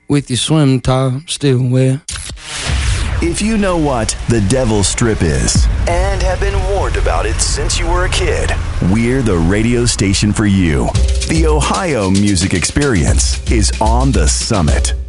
with your swim top still wet. If you know what the Devil's Strip is and have been warned about it since you were a kid, we're the radio station for you. The Ohio Music Experience is on the Summit.